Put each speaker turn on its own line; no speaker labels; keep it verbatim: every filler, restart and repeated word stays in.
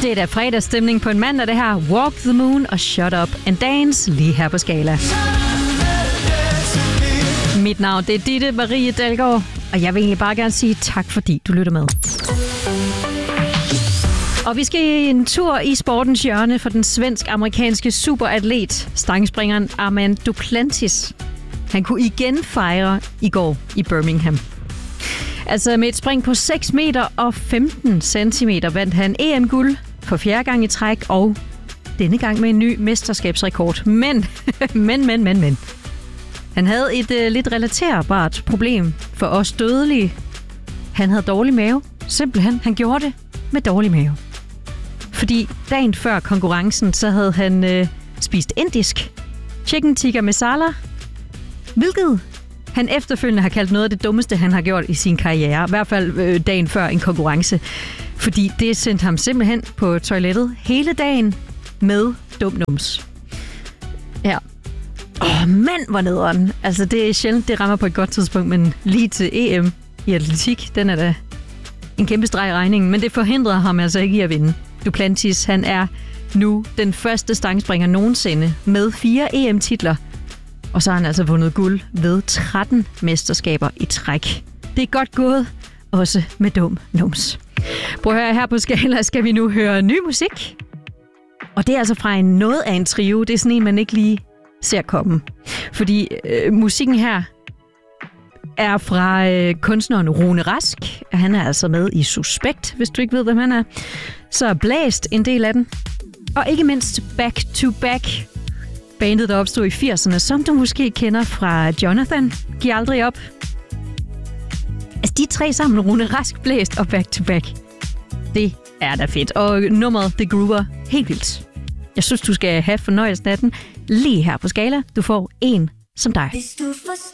Det er da fredagsstemning på en mandag, det her. Walk the Moon og Shut Up and Dance lige her på Skala. Mit navn det er Ditte Marie Dalgaard, og jeg vil egentlig bare gerne sige tak, fordi du lytter med. Og vi skal en tur i sportens hjørne for den svensk-amerikanske superatlet, stangspringeren Armand Duplantis. Han kunne igen fejre i går i Birmingham. Altså med et spring på seks meter og femten centimeter vandt han E M-guld for fjerde gang i træk, og denne gang med en ny mesterskabsrekord. Men, men, men, men, men. Han havde et uh, lidt relaterbart problem for os dødelige. Han havde dårlig mave. Simpelthen, han gjorde det med dårlig mave. Fordi dagen før konkurrencen, så havde han øh, spist indisk chicken tikka masala, hvilket han efterfølgende har kaldt noget af det dummeste, han har gjort i sin karriere. I hvert fald øh, dagen før en konkurrence. Fordi det sendte ham simpelthen på toilettet hele dagen med dumnums. Ja. Åh, mand, hvor nederen. Altså, det er sjældent, det rammer på et godt tidspunkt, men lige til E M i atletik, den er da en kæmpe streg i regningen. Men det forhindrede ham altså ikke i at vinde. Duplantis, han er nu den første stangspringer nogensinde med fire E M-titler. Og så har han altså vundet guld ved tretten mesterskaber i træk. Det er godt gået, også med dum nums. Prøv at høre, her på Skala skal vi nu høre ny musik. Og det er altså fra en noget af en trio. Det er sådan en, man ikke lige ser komme. Fordi øh, musikken her er fra øh, kunstneren Rune Rask. Han er altså med i Suspekt, hvis du ikke ved, hvem han er. Så er Blæst en del af den. Og ikke mindst Back to Back. Bandet, der opstod i firserne, som du måske kender fra Jonathan. Giv aldrig op. Altså, de tre sammen, Rune Rask, Blæst og Back to Back. Det er da fedt. Og nummeret, det groover helt vildt. Jeg synes, du skal have fornøjelsen af den lige her på Skala. Du får en som dig.